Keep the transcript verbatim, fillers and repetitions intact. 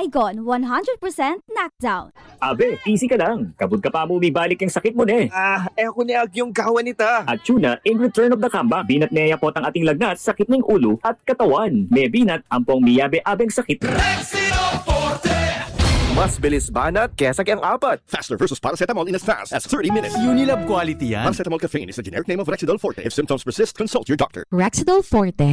Baygon, one hundred percent knockdown. Abe, easy ka lang. Kabud ka pa mo bibalik yung sakit mo ne. Ah, eh ako niag yung kawan nita. At tuna, in return of the comeback, binat niya po ang ating lagnat, sakit ng ulo at katawan. May binat, ampong miyabe-abeng sakit. Rexidol Forte! Mas bilis banat kesa kayang apat. Faster versus paracetamol in as fast as thirty minutes. Unilab quality yan. Paracetamol caffeine is the generic name of Rexidol Forte. If symptoms persist, consult your doctor. Rexidol Forte,